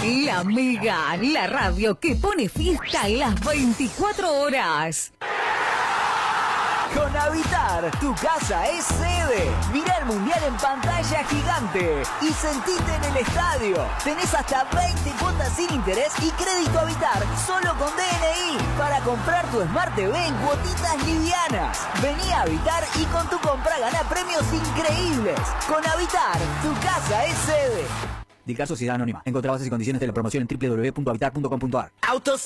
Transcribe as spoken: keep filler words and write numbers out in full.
La Mega, la radio que pone fiesta en las veinticuatro horas. Con Habitar, tu casa es sede. Mira el Mundial en pantalla gigante y sentite en el estadio. Tenés hasta veinte cuotas sin interés y crédito Habitar solo con D N I para comprar tu Smart T V en cuotitas livianas. Vení a Habitar y con tu compra gana premios increíbles. Con Habitar, tu casa es sede. Dilcar Sociedad Anónima. Encontrá bases y condiciones de la promoción en doble u doble u doble u punto habitar punto com punto a r. Autos